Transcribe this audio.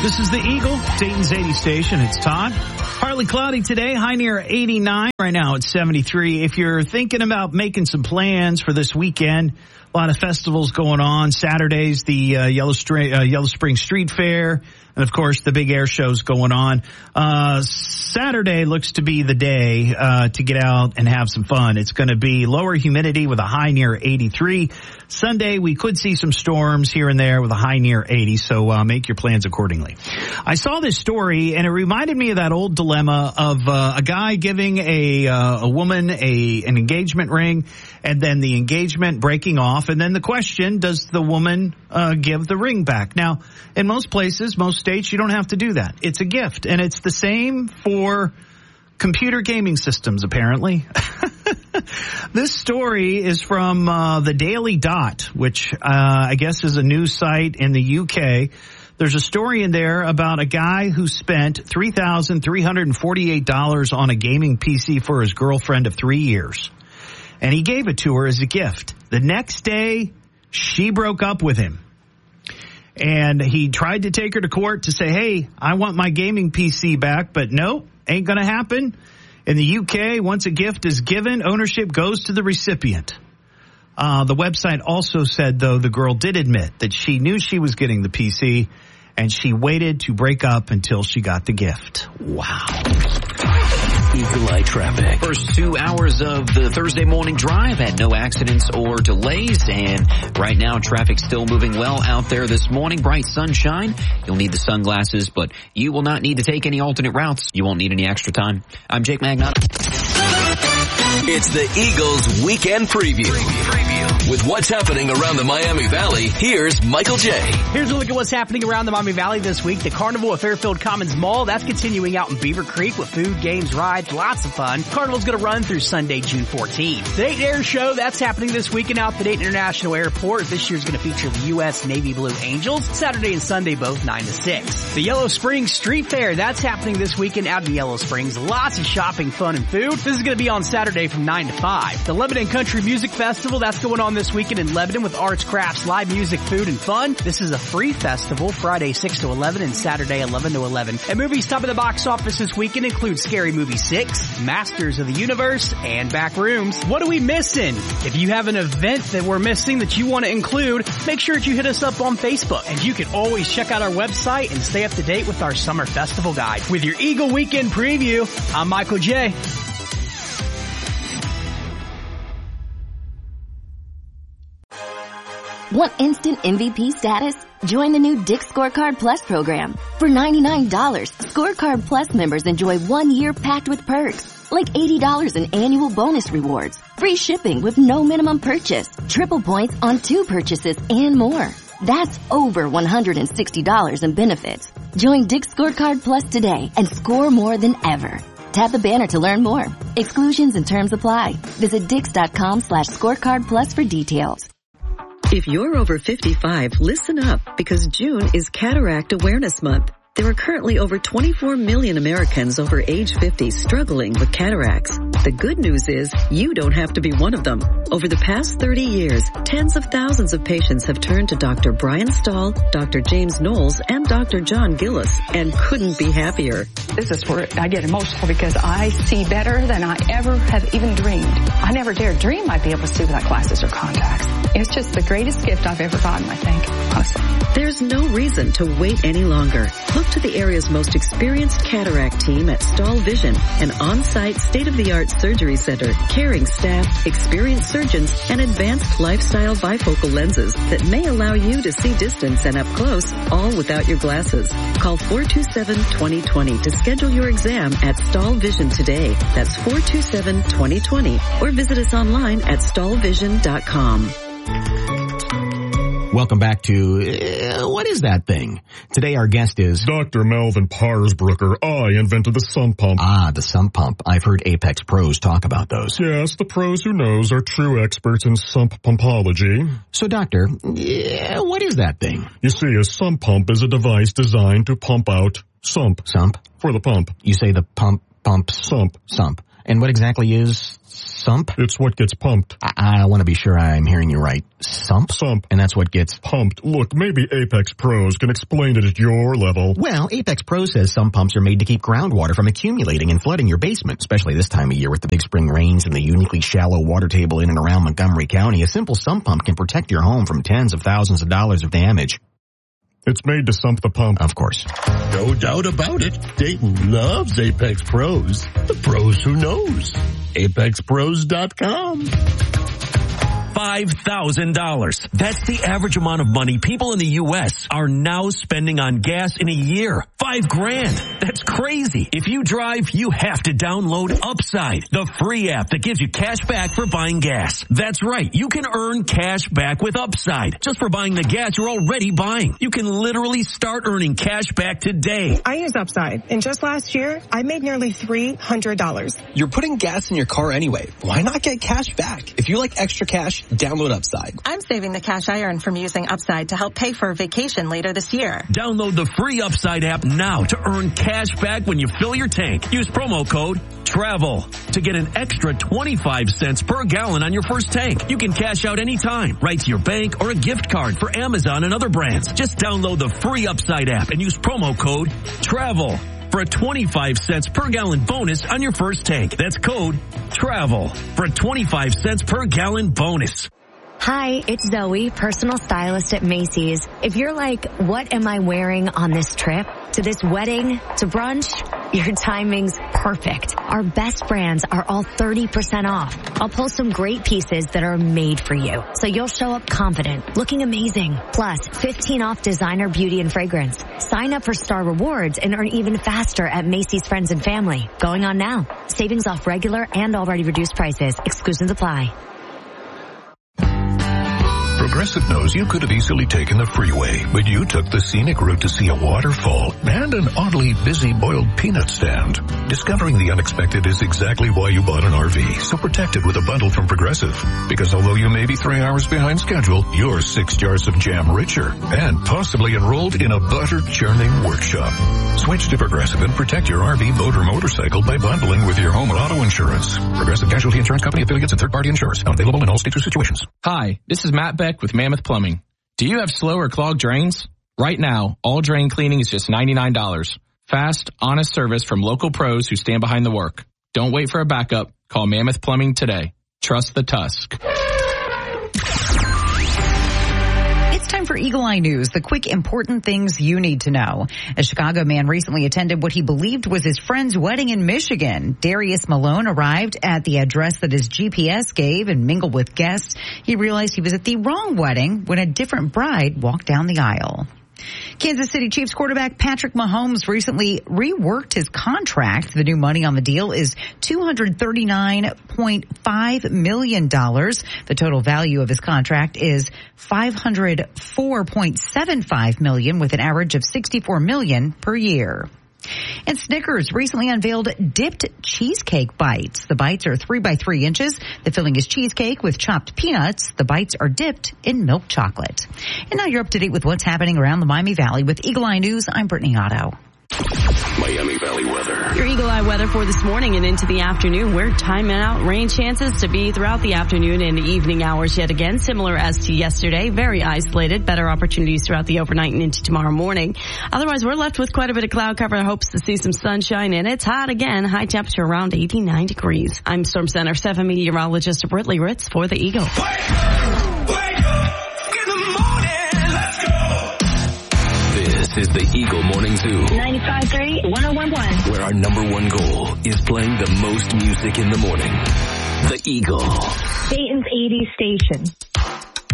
This is the Eagle, Dayton's 80 station. It's Todd. Partly cloudy today, high near 89. Right now it's 73. If you're thinking about making some plans for this weekend, a lot of festivals going on. Saturday's the Yellow Spring Street Fair. And, of course, the big air show's going on. Saturday looks to be the day to get out and have some fun. It's going to be lower humidity with a high near 83. Sunday, we could see some storms here and there with a high near 80, so make your plans accordingly. I saw this story, and it reminded me of that old dilemma of a guy giving a woman an engagement ring, and then the engagement breaking off, and then the question, does the woman give the ring back? Now, in most places, most states, you don't have to do that. It's a gift, and it's the same for computer gaming systems, apparently. This story is from the Daily Dot, which I guess is a news site in the UK. There's a story in there about a guy who spent $3,348 on a gaming PC for his girlfriend of 3 years. And he gave it to her as a gift. The next day, she broke up with him. And he tried to take her to court to say, hey, I want my gaming PC back, but nope, ain't going to happen. In the UK, once a gift is given, ownership goes to the recipient. The website also said, though, the girl did admit that she knew she was getting the PC, and she waited to break up until she got the gift. Wow. Eagle Eye traffic. First 2 hours of the Thursday morning drive had no accidents or delays, and right now traffic's still moving well out there this morning. Bright sunshine. You'll need the sunglasses, but you will not need to take any alternate routes. You won't need any extra time. I'm Jake Magnotta. It's the Eagles Weekend Preview. With what's happening around the Miami Valley, here's Michael J. Here's a look at what's happening around the Miami Valley this week. The Carnival at Fairfield Commons Mall, that's continuing out in Beaver Creek with food, games, rides, lots of fun. Carnival's going to run through Sunday, June 14th. The Dayton Air Show, that's happening this weekend out at the Dayton International Airport. This year's going to feature the U.S. Navy Blue Angels, Saturday and Sunday, both 9 to 6. The Yellow Springs Street Fair, that's happening this weekend out in Yellow Springs. Lots of shopping, fun, and food. This is going to be on Saturday from 9 to 5. The Lebanon Country Music Festival, that's going on this weekend in Lebanon with arts, crafts, live music, food, and fun. This is a free festival, Friday 6 to 11 and Saturday 11 to 11. And movies top of the box office this weekend include Scary Movie 6, Masters of the Universe, and Backrooms. What are we missing? If you have an event that we're missing that you want to include, make sure that you hit us up on Facebook. And you can always check out our website and stay up to date with our summer festival guide. With your Eagle Weekend Preview, I'm Michael J. Want instant MVP status? Join the new Dick's Scorecard Plus program. For $99, Scorecard Plus members enjoy 1 year packed with perks, like $80 in annual bonus rewards, free shipping with no minimum purchase, triple points on 2 purchases, and more. That's over $160 in benefits. Join Dick's Scorecard Plus today and score more than ever. Tap the banner to learn more. Exclusions and terms apply. Visit Dix.com/scorecard plus for details. If you're over 55, listen up, because June is Cataract Awareness Month. There are currently over 24 million Americans over age 50 struggling with cataracts. The good news is you don't have to be one of them. Over the past 30 years, tens of thousands of patients have turned to Dr. Brian Stahl, Dr. James Knowles, and Dr. John Gillis, and couldn't be happier. This is where I get emotional, because I see better than I ever have even dreamed. I never dared dream I'd be able to see without glasses or contacts. It's just the greatest gift I've ever gotten, I think, honestly. There's no reason to wait any longer. Look to the area's most experienced cataract team at Stahl Vision, an on-site state-of-the-art surgery center, caring staff, experienced surgeons, and advanced lifestyle bifocal lenses that may allow you to see distance and up close, all without your glasses. Call 427-2020 to schedule your exam at Stahl Vision today. That's 427-2020, or visit us online at stahlvision.com. Welcome back to What Is That Thing? Today our guest is Dr. Melvin Parsbrucker. I invented the sump pump. Ah, the sump pump. I've heard Apex pros talk about those. Yes, the pros who knows are true experts in sump pumpology. So, Doctor, what is that thing? You see, a sump pump is a device designed to pump out sump. Sump? For the pump. You say the pumps? Sump. And what exactly is sump? It's what gets pumped. I want to be sure I'm hearing you right. Sump? Sump. And that's what gets pumped. Look, maybe Apex Pros can explain it at your level. Well, Apex Pro says sump pumps are made to keep groundwater from accumulating and flooding your basement, especially this time of year with the big spring rains and the uniquely shallow water table in and around Montgomery County. A simple sump pump can protect your home from tens of thousands of dollars of damage. It's made to sump the pump. Of course. No doubt about it. Dayton loves Apex Pros. The pros who knows. ApexPros.com. $5,000. That's the average amount of money people in the U.S. are now spending on gas in a year. $5,000. That's crazy. If you drive, you have to download Upside, the free app that gives you cash back for buying gas. That's right. You can earn cash back with Upside just for buying the gas you're already buying. You can literally start earning cash back today. I use Upside, and just last year, I made nearly $300. You're putting gas in your car anyway. Why not get cash back? If you like extra cash, download Upside. I'm saving the cash I earn from using Upside to help pay for a vacation later this year. Download the free Upside app now to earn cash back when you fill your tank. Use promo code TRAVEL to get an extra 25 cents per gallon on your first tank. You can cash out anytime, right to your bank or a gift card for Amazon and other brands. Just download the free Upside app and use promo code TRAVEL for a 25 cents per gallon bonus on your first tank. That's code TRAVEL for a 25 cents per gallon bonus. Hi, it's Zoe, personal stylist at Macy's. If you're like, what am I wearing on this trip? To this wedding? To brunch? Your timing's perfect. Our best brands are all 30% off. I'll pull some great pieces that are made for you, so you'll show up confident, looking amazing. Plus, 15 off designer beauty and fragrance. Sign up for Star Rewards and earn even faster at Macy's Friends and Family. Going on now. Savings off regular and already reduced prices. Exclusions apply. Progressive knows you could have easily taken the freeway, but you took the scenic route to see a waterfall and an oddly busy boiled peanut stand. Discovering the unexpected is exactly why you bought an RV, so protect it with a bundle from Progressive. Because although you may be 3 hours behind schedule, you're 6 jars of jam richer and possibly enrolled in a butter-churning workshop. Switch to Progressive and protect your RV, boat, or motorcycle by bundling with your home and auto insurance. Progressive Casualty Insurance Company affiliates and third-party insurers. Not available in all states or situations. Hi, this is Matt Beck with Mammoth Plumbing. Do you have slow or clogged drains? Right now, all drain cleaning is just $99. Fast, honest service from local pros who stand behind the work. Don't wait for a backup. Call Mammoth Plumbing today. Trust the Tusk. It's time for Eagle Eye News, the quick, important things you need to know. A Chicago man recently attended what he believed was his friend's wedding in Michigan. Darius Malone arrived at the address that his GPS gave and mingled with guests. He realized he was at the wrong wedding when a different bride walked down the aisle. Kansas City Chiefs quarterback Patrick Mahomes recently reworked his contract. The new money on the deal is $239.5 million. The total value of his contract is $504.75 million, with an average of $64 million per year. And Snickers recently unveiled dipped cheesecake bites. The bites are 3 by 3 inches. The filling is cheesecake with chopped peanuts. The bites are dipped in milk chocolate. And now you're up to date with what's happening around the Miami Valley with Eagle Eye News. I'm Brittany Otto. Miami Valley weather. Your Eagle Eye weather for this morning and into the afternoon. We're timing out rain chances to be throughout the afternoon and evening hours yet again, similar as to yesterday. Very isolated. Better opportunities throughout the overnight and into tomorrow morning. Otherwise, we're left with quite a bit of cloud cover. Hopes to see some sunshine, and it's hot again. High temperature around 89 degrees. I'm Storm Center 7 meteorologist Britley Ritz for the Eagle. This is the Eagle Morning Zoo. 95.3, 101.1. Where our number one goal is playing the most music in the morning. The Eagle. Dayton's 80s station.